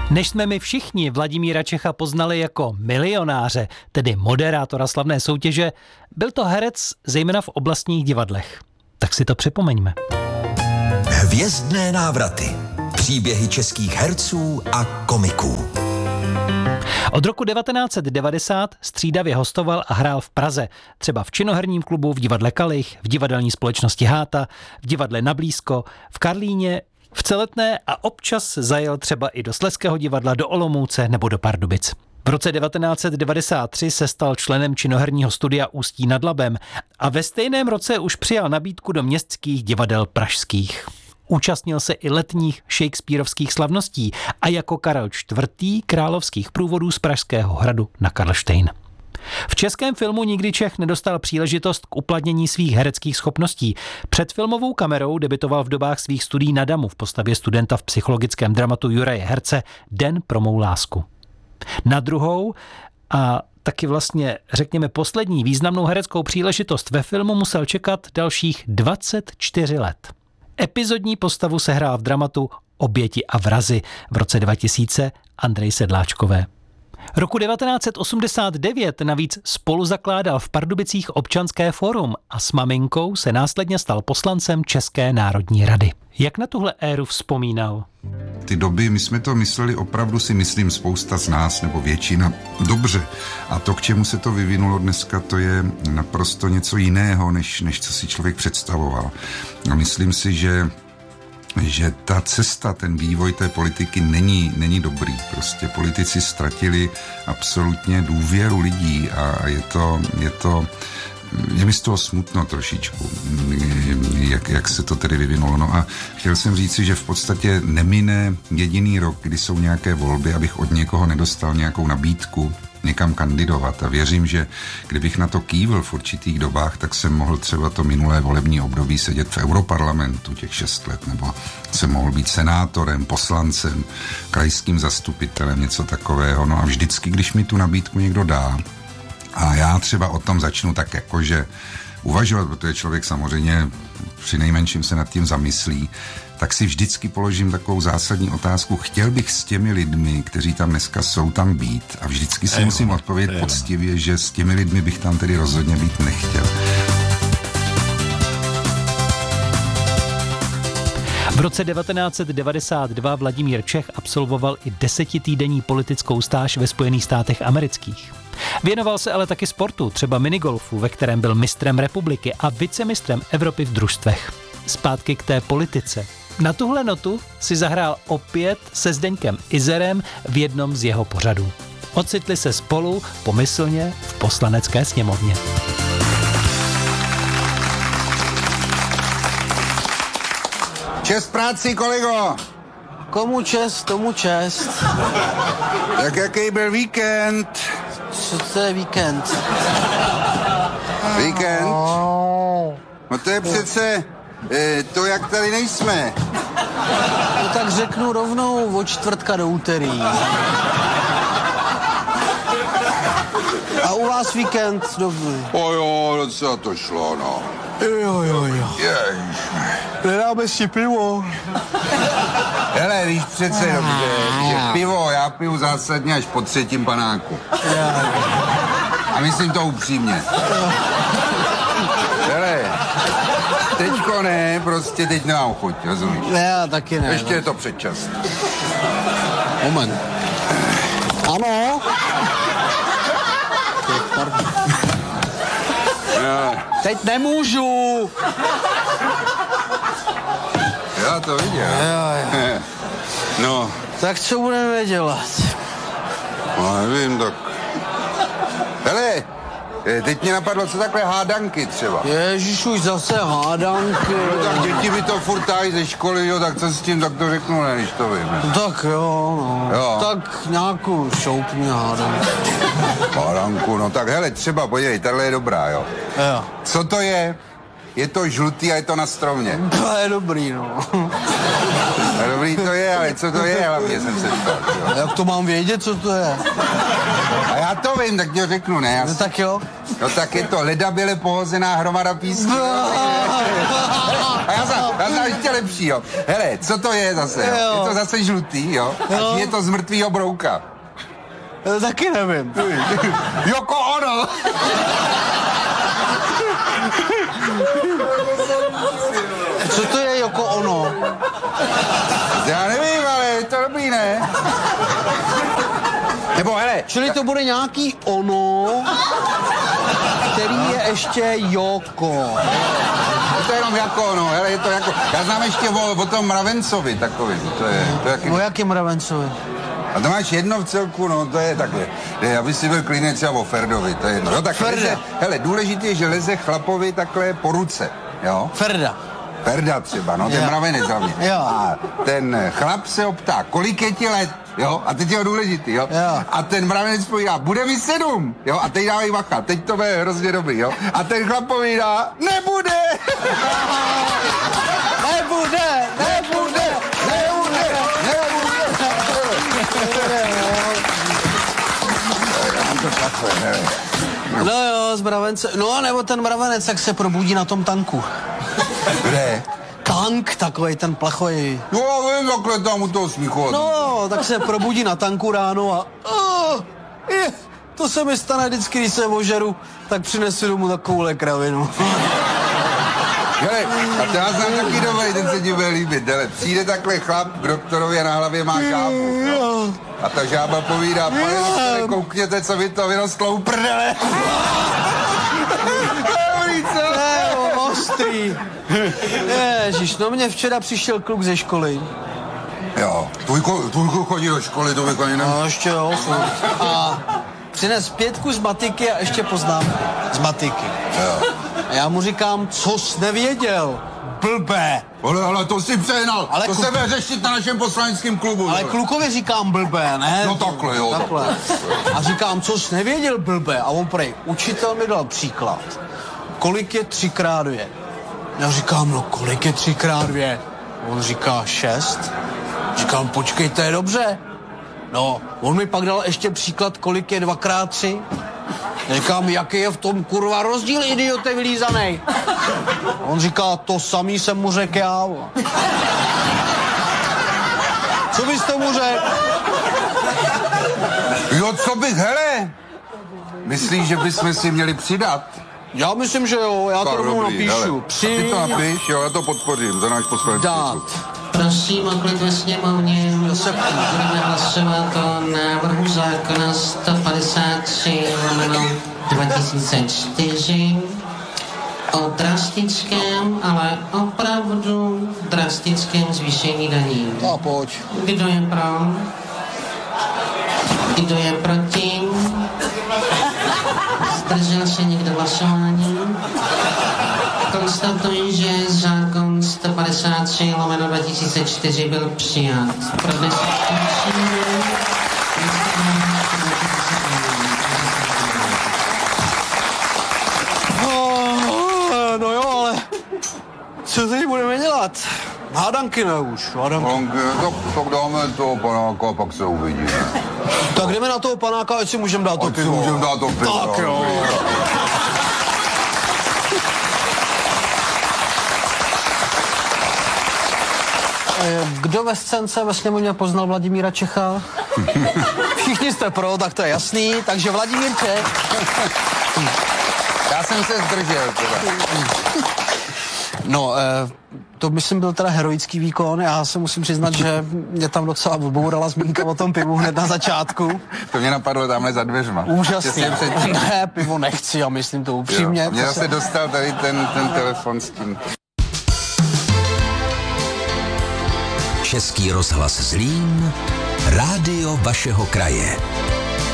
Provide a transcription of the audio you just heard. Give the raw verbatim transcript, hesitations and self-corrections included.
Než jsme my všichni Vladimíra Čecha poznali jako milionáře, tedy moderátora slavné soutěže, byl to herec zejména v oblastních divadlech. Tak si to připomeňme. Hvězdné návraty. Příběhy českých herců a komiků. Od roku devatenáct set devadesát střídavě hostoval a hrál v Praze, třeba v Činoherním klubu, v divadle Kalich, v divadelní společnosti Háta, v divadle Na blízko, v Karlíně, v Celetné a občas zajel třeba i do Slezského divadla, do Olomouce nebo do Pardubic. V roce devatenáct set devadesát tři se stal členem Činoherního studia Ústí nad Labem a ve stejném roce už přijal nabídku do městských divadel pražských. Účastnil se i letních shakespearovských slavností a jako Karel čtvrtý královských průvodů z Pražského hradu na Karlštejn. V českém filmu nikdy Čech nedostal příležitost k uplatnění svých hereckých schopností. Před filmovou kamerou debutoval v dobách svých studií na Damu v postavě studenta v psychologickém dramatu Juraje Herce Den pro mou lásku. Na druhou a taky vlastně, řekněme, poslední významnou hereckou příležitost ve filmu musel čekat dalších dvacet čtyři let. Epizodní postavu sehrál v dramatu Oběti a vrazi v roce dva tisíce Andrej Sedláčkové. Roku devatenáct set osmdesát devět navíc spoluzakládal v Pardubicích Občanské fórum a s maminkou se následně stal poslancem České národní rady. Jak na tuhle éru vzpomínal? Ty doby, my jsme to mysleli opravdu, si myslím, spousta z nás, nebo většina, dobře. A to, k čemu se to vyvinulo dneska, to je naprosto něco jiného, než, než co si člověk představoval. A myslím si, že že ta cesta, ten vývoj té politiky není, není dobrý. Prostě politici ztratili absolutně důvěru lidí a je to, je to je mi z toho smutno trošičku, jak, jak se to tedy vyvinulo. No a chtěl jsem říci, že v podstatě nemine jediný rok, kdy jsou nějaké volby, abych od někoho nedostal nějakou nabídku někam kandidovat. A věřím, že kdybych na to kývil v určitých dobách, tak jsem mohl třeba to minulé volební období sedět v Europarlamentu těch šest let, nebo jsem mohl být senátorem, poslancem, krajským zastupitelem, něco takového. No a vždycky, když mi tu nabídku někdo dá, a já třeba o tom začnu tak jakože uvažovat, protože člověk samozřejmě při nejmenším se nad tím zamyslí, tak si vždycky položím takovou zásadní otázku. Chtěl bych s těmi lidmi, kteří tam dneska jsou, tam být. A vždycky si musím odpovědět poctivě, že s těmi lidmi bych tam tedy rozhodně být nechtěl. V roce devatenáct set devadesát dva Vladimír Čech absolvoval i desetitýdenní politickou stáž ve Spojených státech amerických. Věnoval se ale taky sportu, třeba minigolfu, ve kterém byl mistrem republiky a vicemistrem Evropy v družstvech. Zpátky k té politice. Na tuhle notu si zahrál opět se Zdeňkem Izerem v jednom z jeho pořadů. Ocitli se spolu pomyslně v Poslanecké sněmovně. Čest práci, kolego! Komu čest, tomu čest. Tak jaký byl víkend? Co to je víkend? Víkend? No to je přece e, to, jak tady nejsme. No tak řeknu rovnou od čtvrtka do úterý. A u vás víkend dobrý. O jo, docela to šlo, no. Jo, jo, jo. Ježiš. Nedáme si pivo. Hele, víš přece dobře, že pivo já piju zásadně až po třetím panáku. A myslím to upřímně. Hele, teďko ne, prostě teď nemám chuť, rozumíš? Ne, já taky ne. Ještě je to předčas. Moment. Ano? Teď nemůžu. Já to viděl. Jo, jo. No. Tak co budeme dělat? No, nevím, tak... Hele, teď mě napadlo, co takhle hádanky třeba. Ježíš, už zase hádanky. No, tak děti by to furt tají ze školy, jo, tak co s tím, tak to řeknu, ne, když to vím. No, tak jo, no. Jo. Tak nějakou šoupní hádanku. Hádanku, no tak hele, třeba, podívej, tahle je dobrá, jo. Jo. Co to je? Je to žlutý a je to na stromě. To je dobrý, no. No dobrý to je, ale co to je, hlavně jsem se ptal. Jak to mám vědět, co to je? A já to vím, tak ti ho řeknu, ne? Já No tak jo. No tak je to ledaběle pohozená hromada písku. A já znám, já znám ještě lepší, jo. Hele, co to je zase, jo? Jo. Je to zase žlutý, jo? A je to z mrtvýho brouka. No, taky nevím. Joko Ono! Co to je Joko Ono? Já nevím, ale je to dobrý, ne? Nebo hele, Čili to bude nějaký ono, který je ještě Joko. je to jenom jako, ono, hele, je to jako, já znám ještě o, o tom Mravencovi takový, to je, to je jaký, O jakým Mravencovi? a to máš jedno v celku, no to je takhle, je, aby si byl klidně třeba o Ferdovi, to je jedno, no tak Ferda. leze, hele, důležité je, že leze chlapovi takhle po ruce, jo? Ferda. Ferda třeba, no, ten Jo. mravenec hlavně. Jo. A ten chlap se optá, kolik je ti let, jo? A teď je ho důležitý, jo? Jo. A ten mravenec povídá, bude mi sedm, jo? A teď dávají bacha, teď to bude hrozně dobrý, jo? A ten chlap povídá, nebude! Nebude, nebude, nebude, No jo, z mravence, no nebo ten mravenec, jak se probudí na tom tanku. Kde? Tank, takovej ten plachový. No, já vím, takhle tam u toho smíchu. No, tak se probudí na tanku ráno a... Oh, je, to se mi stane vždycky, když se ožeru, tak přinesu domů takovou kravinu. Hele, a to já znám taky dobrý, ten se ti bude líbit. Hele, přijde takhle chlap k doktorovi a na hlavě má žábu. Jo? A ta žába povídá, pane doktore, koukněte, co vy to vyrostlo u prdele. Dobrý, co? Ne, ostrý. Ježiš, no mě včera přišel kluk ze školy. Jo, tvůj, tvůj kluk chodí do školy, to bych ani ne... No ještě jo, furt. A přines pětku z matiky a ještě poznámku z matiky. Jo. A já mu říkám, co jsi nevěděl, blbé. Ale, ale to si přehnal, Ale to kluk- se bude řešit na našem poslaneckém klubu. Ale vole. klukovi říkám blbé, ne? No takhle, jo, Takhle. A říkám, co jsi nevěděl, blbé. A on prej, učitel mi dal příklad. Kolik je tři krát dvě? Já říkám, no kolik je tři krát dvě? On říká šest. Říkám, počkej, to je dobře. No, on mi pak dal ještě příklad, kolik je dva krát tři. Říkám, jaký je v tom kurva rozdíl, idiote vylízanej. On říká, to samý jsem mu řekl já. Co bys tomu řekl? Jo, co bych, hele? Myslíš, že bychom si měli přidat? Já myslím, že jo, já to Tak, rovnou dobrý, napíšu. hele. A ty to napiš, jo, já to podpořím za náš poslanecký Dát. klub. Prosím o klid ve sněmovně. Budeme hlasovat o návrhu zákona sto padesát tři lomeno dva tisíce čtyři o drastickém, ale opravdu drastickém zvýšení daní. A pojď. Kdo je pro? Kdo je proti? Zdržel se někdo hlasování? Konstatuji, že zákon sto padesát tři lomeno dva tisíce čtyři byl přijat. Pro dnes končíme. Oh, no jo, ale co teď budeme dělat? Hádanky ne už, hádanky. Honky, tak, tak dáme toho panáka a pak se uvidíme. Tak jdeme na toho panáka, ať si můžeme dát to Ať si pivo. můžeme dát to pivo. Tak jo. Eh, Kdo ve scénce ve sněmovně poznal Vladimíra Čecha? Všichni jste pro, tak to je jasný. Takže Vladimír Čech. Já jsem se zdržel teda. No, eh, to myslím byl teda heroický výkon. Já se musím přiznat, že mě tam docela odbourala zmínka o tom pivu hned na začátku. To mě napadlo tamhle za dveřma. Úžasný. Těsně předtím. Ne, pivo nechci, já myslím to upřímně. Jo. Mě To zase se- dostal tady ten, ten telefon s tím. Český rozhlas Zlín, rádio vašeho kraje.